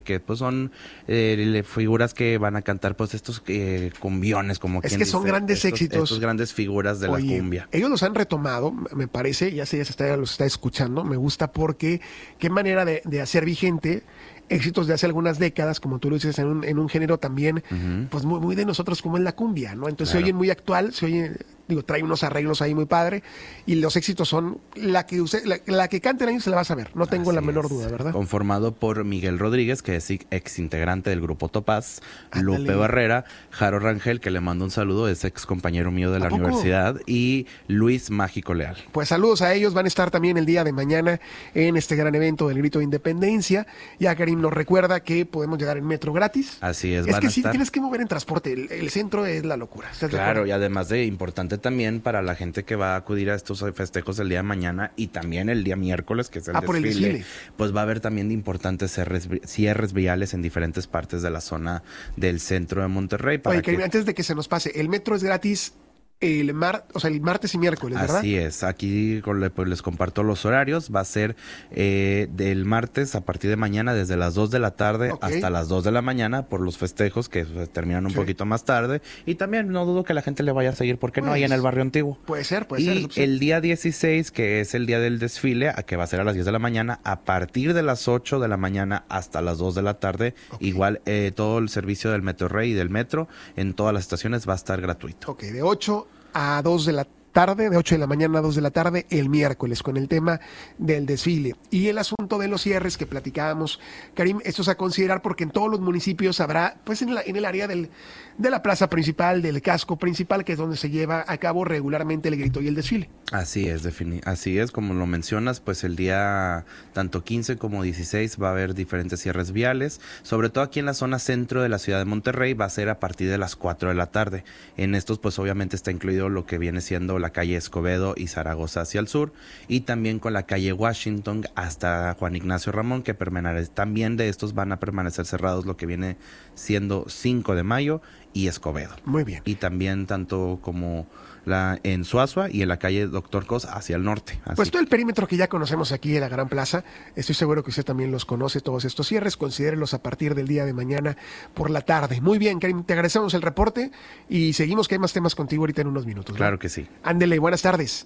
que pues son figuras que van a cantar pues estos cumbiones, como es que son grandes éxitos. Estos grandes figuras de la cumbia. Ellos los han retomado, me parece, ya los está escuchando, me gusta porque qué manera de hacer vigente éxitos de hace algunas décadas, como tú lo dices, en un género también, pues muy de nosotros como es la cumbia, ¿no? Entonces se oyen muy actual, trae unos arreglos ahí muy padre, y los éxitos son la que cante el año se la vas a ver, no tengo la menor duda, ¿verdad? Conformado por Miguel Rodríguez, que es ex integrante del grupo Topaz, Lupe Barrera, Jaro Rangel, que le mando un saludo, es ex compañero mío de la universidad, y Luis Mágico Leal. Pues saludos a ellos, van a estar también el día de mañana en este gran evento del Grito de Independencia. Ya Karim nos recuerda que podemos llegar en metro gratis. Así es, es que si tienes que mover en transporte, el centro es la locura. Claro, y además de importante también para la gente que va a acudir a estos festejos el día de mañana y también el día miércoles, que es el desfile, pues va a haber también importantes cierres viales en diferentes partes de la zona del centro de Monterrey. Oye, Karim, antes de que se nos pase, el metro es gratis el martes y miércoles, ¿verdad? Así es, aquí pues les comparto los horarios, va a ser del martes a partir de mañana desde las 2 de la tarde hasta las 2 de la mañana por los festejos que terminan un poquito más tarde, y también no dudo que la gente le vaya a seguir, porque no hay en el barrio antiguo. Puede ser. Y el día 16, que es el día del desfile, a que va a ser a las 10 de la mañana, a partir de las 8 de la mañana hasta las 2 de la tarde, igual todo el servicio del Metrorrey y del metro en todas las estaciones va a estar gratuito. Ok, de 8 a 2 de la tarde, de 8 de la mañana a 2 de la tarde, el miércoles, con el tema del desfile. Y el asunto de los cierres que platicábamos, Karim, esto es a considerar porque en todos los municipios habrá, pues en el área de la plaza principal, del casco principal, que es donde se lleva a cabo regularmente el grito y el desfile. Así es, como lo mencionas, pues el día tanto 15 como 16 va a haber diferentes cierres viales, sobre todo aquí en la zona centro de la ciudad de Monterrey, va a ser a partir de las 4 de la tarde. En estos pues obviamente está incluido lo que viene siendo la calle Escobedo y Zaragoza hacia el sur, y también con la calle Washington hasta Juan Ignacio Ramón, que también de estos van a permanecer cerrados lo que viene siendo 5 de mayo y Escobedo. Muy bien. Y también tanto como en Suazua y en la calle Doctor Cos hacia el norte. Pues todo el perímetro que ya conocemos aquí en la Gran Plaza, estoy seguro que usted también los conoce, todos estos cierres, considérelos a partir del día de mañana por la tarde. Muy bien, Karim, te agradecemos el reporte y seguimos, que hay más temas contigo ahorita en unos minutos, ¿no? Claro que sí. Ándele, buenas tardes.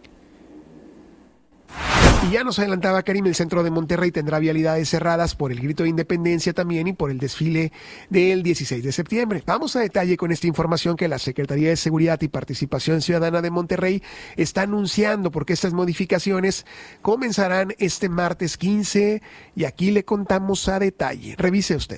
Y ya nos adelantaba Karim, el centro de Monterrey tendrá vialidades cerradas por el grito de independencia también y por el desfile del 16 de septiembre. Vamos a detalle con esta información que la Secretaría de Seguridad y Participación Ciudadana de Monterrey está anunciando, porque estas modificaciones comenzarán este martes 15 y aquí le contamos a detalle. Revise usted.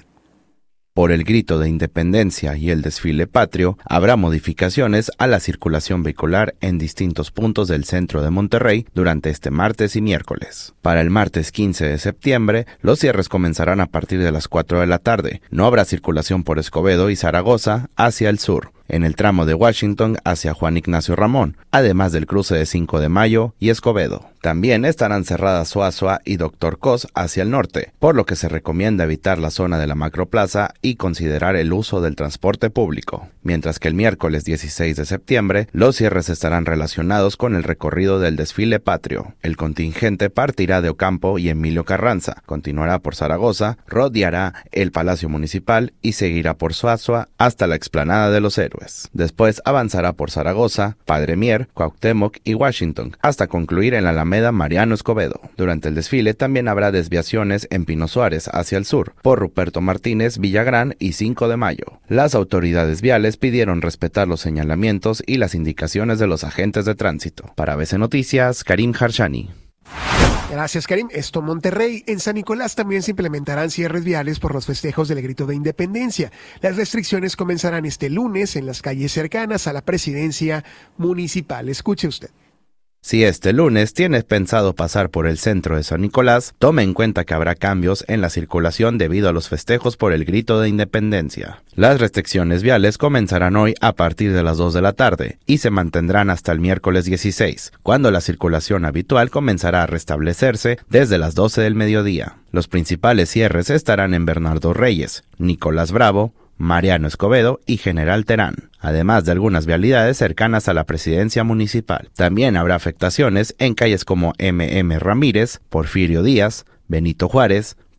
Por el grito de independencia y el desfile patrio, habrá modificaciones a la circulación vehicular en distintos puntos del centro de Monterrey durante este martes y miércoles. Para el martes 15 de septiembre, los cierres comenzarán a partir de las 4 de la tarde. No habrá circulación por Escobedo y Zaragoza hacia el sur, en el tramo de Washington hacia Juan Ignacio Ramón, además del cruce de 5 de mayo y Escobedo. También estarán cerradas Suazua y Doctor Cos hacia el norte, por lo que se recomienda evitar la zona de la Macroplaza y considerar el uso del transporte público. Mientras que el miércoles 16 de septiembre, los cierres estarán relacionados con el recorrido del desfile patrio. El contingente partirá de Ocampo y Emilio Carranza, continuará por Zaragoza, rodeará el Palacio Municipal y seguirá por Suazua hasta la Explanada de los Héroes. Después avanzará por Zaragoza, Padre Mier, Cuauhtémoc y Washington, hasta concluir en la Alameda Mariano Escobedo. Durante el desfile también habrá desviaciones en Pino Suárez hacia el sur, por Ruperto Martínez, Villagrán y 5 de mayo. Las autoridades viales pidieron respetar los señalamientos y las indicaciones de los agentes de tránsito. Para ABC Noticias, Karim Harshani. Gracias, Karim. Esto Monterrey. En San Nicolás también se implementarán cierres viales por los festejos del grito de independencia. Las restricciones comenzarán este lunes en las calles cercanas a la presidencia municipal. Escuche usted. Si este lunes tienes pensado pasar por el centro de San Nicolás, tome en cuenta que habrá cambios en la circulación debido a los festejos por el grito de independencia. Las restricciones viales comenzarán hoy a partir de las 2 de la tarde y se mantendrán hasta el miércoles 16, cuando la circulación habitual comenzará a restablecerse desde las 12 del mediodía. Los principales cierres estarán en Bernardo Reyes, Nicolás Bravo, Mariano Escobedo y General Terán, además de algunas vialidades cercanas a la presidencia municipal. También habrá afectaciones en calles como M.M. Ramírez, Porfirio Díaz, Benito Juárez,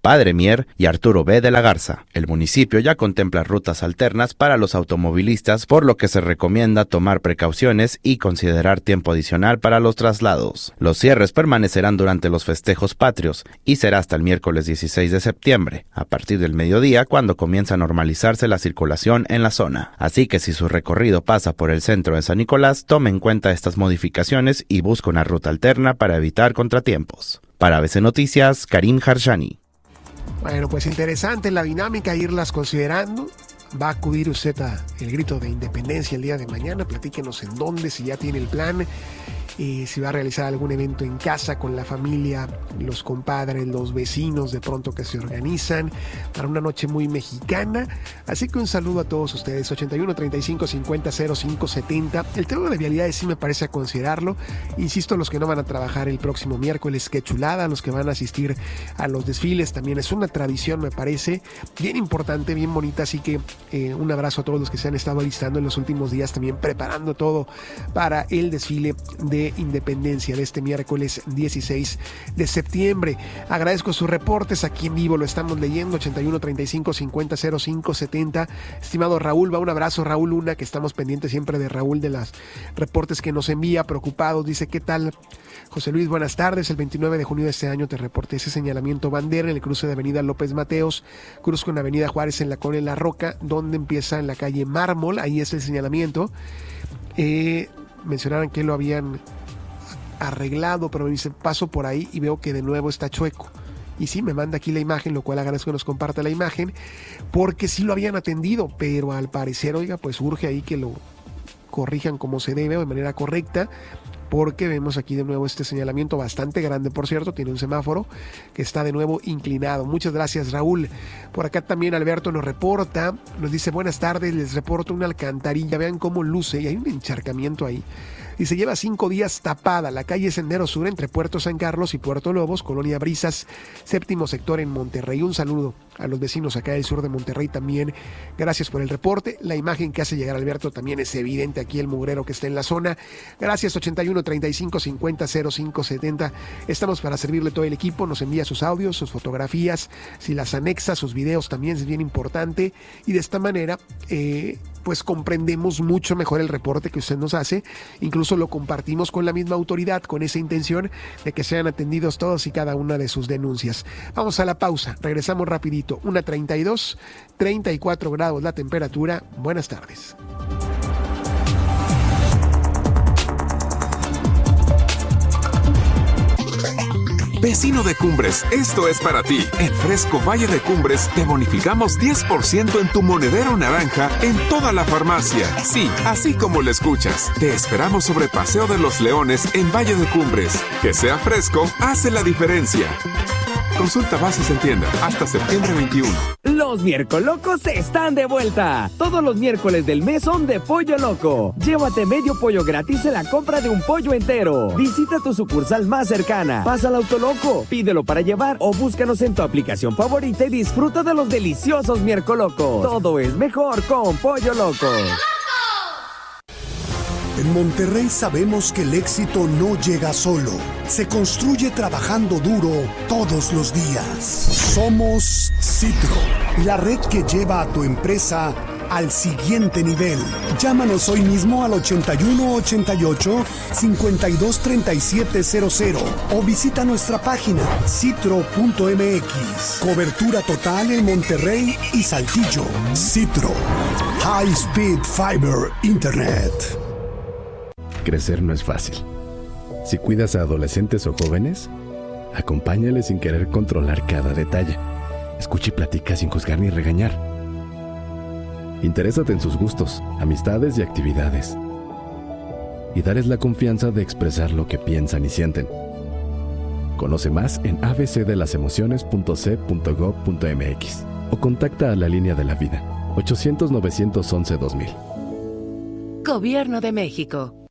Padre Mier y Arturo B. de la Garza. El municipio ya contempla rutas alternas para los automovilistas, por lo que se recomienda tomar precauciones y considerar tiempo adicional para los traslados. Los cierres permanecerán durante los festejos patrios y será hasta el miércoles 16 de septiembre, a partir del mediodía, cuando comienza a normalizarse la circulación en la zona. Así que si su recorrido pasa por el centro de San Nicolás, tome en cuenta estas modificaciones y busque una ruta alterna para evitar contratiempos. Para ABC Noticias, Karim Harshani. Bueno, pues interesante la dinámica, irlas considerando. Va a acudir usted a el grito de independencia el día de mañana. Platíquenos en dónde, si ya tiene el plan, si va a realizar algún evento en casa con la familia, los compadres, los vecinos, de pronto que se organizan para una noche muy mexicana. Así que un saludo a todos ustedes. 81 35 50 05 70. El tema de vialidades sí me parece a considerarlo. Insisto, los que no van a trabajar el próximo miércoles, qué chulada. Los que van a asistir a los desfiles también es una tradición, me parece bien importante, bien bonita. Así que un abrazo a todos los que se han estado alistando en los últimos días, también preparando todo para el desfile de Independencia de este miércoles 16 de septiembre. Agradezco sus reportes, aquí en vivo lo estamos leyendo. 81 35 50 05 70. Estimado Raúl, va un abrazo. Raúl Luna, que estamos pendientes siempre de Raúl, de los reportes que nos envía, preocupados. Dice: ¿qué tal, José Luis? Buenas tardes. El 29 de junio de este año te reporté ese señalamiento bandera en el cruce de Avenida López Mateos, cruz con Avenida Juárez en la Colonia La Roca, donde empieza en la calle Mármol. Ahí es el señalamiento. Mencionaron que lo habían arreglado, pero me dice: paso por ahí y veo que de nuevo está chueco. Y sí, me manda aquí la imagen, lo cual agradezco que nos comparta la imagen, porque sí lo habían atendido, pero al parecer, oiga, pues urge ahí que lo corrijan como se debe o de manera correcta, porque vemos aquí de nuevo este señalamiento bastante grande, por cierto, tiene un semáforo que está de nuevo inclinado. Muchas gracias, Raúl. Por acá también Alberto nos reporta, nos dice: buenas tardes, les reporto una alcantarilla, vean cómo luce, y hay un encharcamiento ahí. Y se lleva 5 días tapada la calle Sendero Sur entre Puerto San Carlos y Puerto Lobos, Colonia Brisas, séptimo sector en Monterrey. Un saludo a los vecinos acá del sur de Monterrey también. Gracias por el reporte. La imagen que hace llegar Alberto también es evidente, aquí el mugrero que está en la zona. Gracias. 81 35 50 05 70. Estamos para servirle todo el equipo. Nos envía sus audios, sus fotografías, si las anexa, sus videos también es bien importante. Y de esta manera, pues comprendemos mucho mejor el reporte que usted nos hace. Incluso lo compartimos con la misma autoridad, con esa intención de que sean atendidos todos y cada una de sus denuncias. Vamos a la pausa, regresamos rapidito. 1:32, 34 grados la temperatura. Buenas tardes. Vecino de Cumbres, esto es para ti. En Fresco Valle de Cumbres te bonificamos 10% en tu monedero naranja en toda la farmacia. Sí, así como lo escuchas. Te esperamos sobre Paseo de los Leones en Valle de Cumbres. Que sea fresco, hace la diferencia. Consulta bases en tienda hasta septiembre 21. Los Miercolocos están de vuelta. Todos los miércoles del mes son de Pollo Loco. Llévate medio pollo gratis en la compra de un pollo entero. Visita tu sucursal más cercana. Pasa al Autoloco, pídelo para llevar o búscanos en tu aplicación favorita y disfruta de los deliciosos Miercolocos. Todo es mejor con Pollo Loco. En Monterrey sabemos que el éxito no llega solo, se construye trabajando duro todos los días. Somos Citro, la red que lleva a tu empresa al siguiente nivel. Llámanos hoy mismo al 8188-523700 o visita nuestra página citro.mx. Cobertura total en Monterrey y Saltillo. Citro, High Speed Fiber Internet. Crecer no es fácil. Si cuidas a adolescentes o jóvenes, acompáñales sin querer controlar cada detalle. Escucha y platica sin juzgar ni regañar. Interésate en sus gustos, amistades y actividades. Y darles la confianza de expresar lo que piensan y sienten. Conoce más en abcdelasemociones.c.gov.mx o contacta a la Línea de la Vida, 800-911-2000. Gobierno de México.